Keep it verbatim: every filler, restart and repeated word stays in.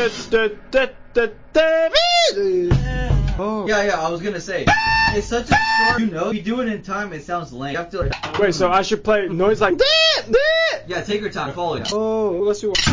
Oh. Yeah, yeah, I was gonna say. It's such a short, you know, if you do it in time, it sounds lame. You have to like, wait, so I should play noise like that, that. Yeah, take your time, follow it. Oh, let's see what